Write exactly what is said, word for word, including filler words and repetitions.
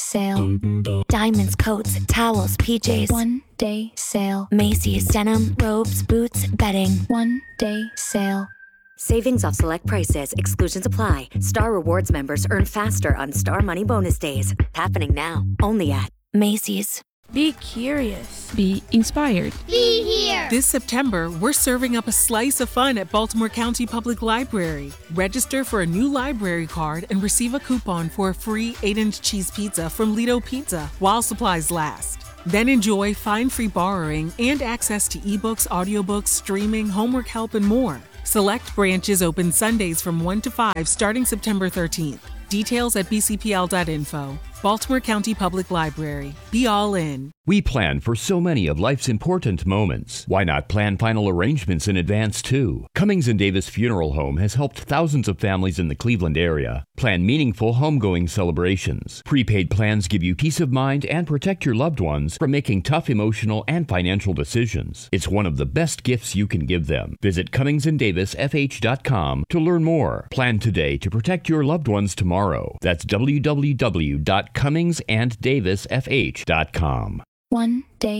sale. Diamonds, coats, towels, P Js. One day sale. Macy's, denim, robes, boots, bedding. One day sale. Savings off select prices. Exclusions apply. Star Rewards members earn faster on Star Money Bonus Days. Happening now. Only at Macy's. Be curious. Be inspired. Be here. This September, we're serving up a slice of fun at Baltimore County Public Library. Register for a new library card and receive a coupon for a free eight inch cheese pizza from Lido Pizza while supplies last. Then enjoy fine-free borrowing and access to ebooks, audiobooks, streaming, homework help, and more. Select branches open Sundays from one to five starting September thirteenth. Details at b c p l dot info. Baltimore County Public Library. Be all in. We plan for so many of life's important moments. Why not plan final arrangements in advance, too? Cummings and Davis Funeral Home has helped thousands of families in the Cleveland area plan meaningful homegoing celebrations. Prepaid plans give you peace of mind and protect your loved ones from making tough emotional and financial decisions. It's one of the best gifts you can give them. Visit cummings and davis f h dot com to learn more. Plan today to protect your loved ones tomorrow. That's w w w dot cummings and davis f h dot com. One day